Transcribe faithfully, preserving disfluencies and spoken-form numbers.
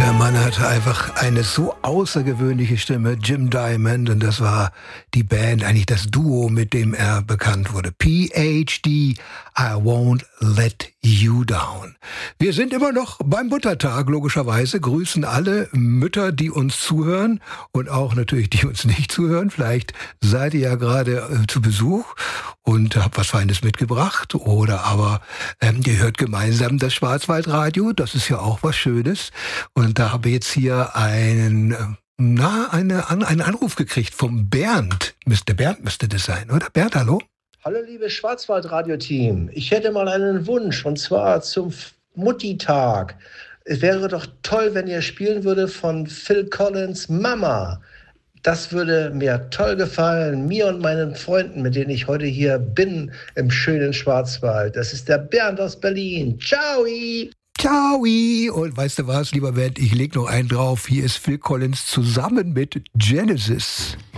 Der Mann hatte einfach eine so außergewöhnliche Stimme, Jim Diamond, und das war die Band, eigentlich das Duo, mit dem er bekannt wurde. P H D, I Won't Let You Down. Wir sind immer noch beim Muttertag, logischerweise, grüßen alle Mütter, die uns zuhören und auch natürlich, die uns nicht zuhören. Vielleicht seid ihr ja gerade äh, zu Besuch und habt was Feines mitgebracht oder aber ähm, ihr hört gemeinsam das Schwarzwaldradio, das ist ja auch was Schönes. Und da habe ich jetzt hier einen, na, eine, einen Anruf gekriegt vom Bernd. Mister Bernd müsste das sein, oder? Bernd, hallo? Hallo liebes Schwarzwaldradio-Team, ich hätte mal einen Wunsch und zwar zum Mutti-Tag. Es wäre doch toll, wenn ihr spielen würdet von Phil Collins Mama. Das würde mir toll gefallen, mir und meinen Freunden, mit denen ich heute hier bin im schönen Schwarzwald. Das ist der Bernd aus Berlin. Ciao! Ciao! Und weißt du was, lieber Bernd, ich leg noch einen drauf. Hier ist Phil Collins zusammen mit Genesis.